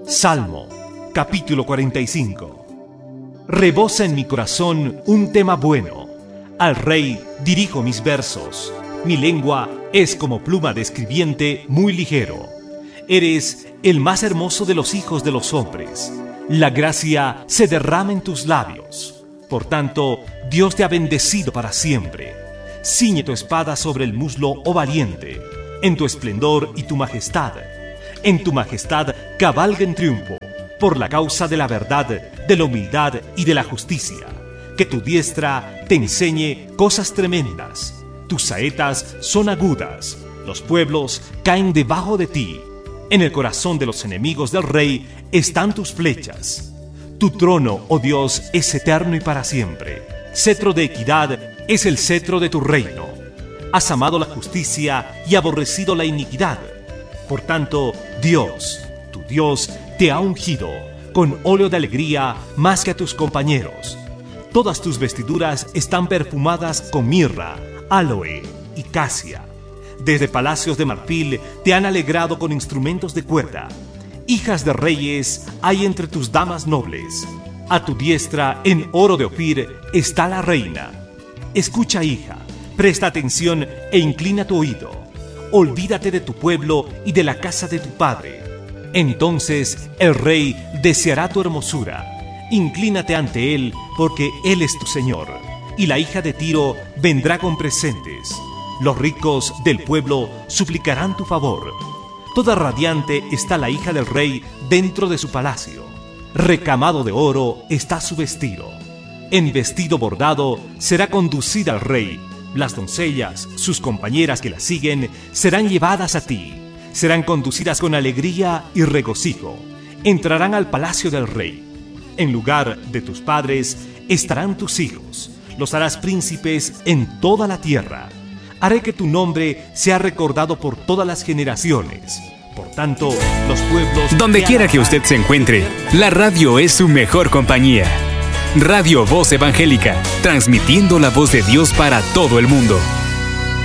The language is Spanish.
Salmo, capítulo 45. Rebosa en mi corazón un tema bueno. Al Rey dirijo mis versos. Mi lengua es como pluma de escribiente muy ligero. Eres el más hermoso de los hijos de los hombres. La gracia se derrama en tus labios. Por tanto, Dios te ha bendecido para siempre. Ciñe tu espada sobre el muslo, oh valiente, en tu esplendor y tu majestad. En tu majestad cabalga en triunfo, por la causa de la verdad, de la humildad y de la justicia. Que tu diestra te enseñe cosas tremendas. Tus saetas son agudas. Los pueblos caen debajo de ti. En el corazón de los enemigos del rey están tus flechas. Tu trono, oh Dios, es eterno y para siempre. Cetro de equidad es el cetro de tu reino. Has amado la justicia y aborrecido la iniquidad. Por tanto, Dios, tu Dios, te ha ungido con óleo de alegría más que a tus compañeros. Todas tus vestiduras están perfumadas con mirra, áloe y casia. Desde palacios de marfil te han alegrado con instrumentos de cuerda. Hijas de reyes hay entre tus damas nobles. A tu diestra, en oro de Ofir, está la reina. Escucha, hija, presta atención e inclina tu oído. Olvídate de tu pueblo y de la casa de tu padre. Entonces el rey deseará tu hermosura. Inclínate ante él, porque él es tu señor. Y la hija de Tiro vendrá con presentes. Los ricos del pueblo suplicarán tu favor. Toda radiante está la hija del rey dentro de su palacio. Recamado de oro está su vestido. En vestido bordado será conducida al rey. Las doncellas, sus compañeras que la siguen, serán llevadas a ti. Serán conducidas con alegría y regocijo. Entrarán al palacio del rey. En lugar de tus padres estarán tus hijos. Los harás príncipes en toda la tierra. Haré que tu nombre sea recordado por todas las generaciones. Por tanto, los pueblos... Donde quiera que usted se encuentre, la radio es su mejor compañía. Radio Voz Evangélica, transmitiendo la voz de Dios para todo el mundo.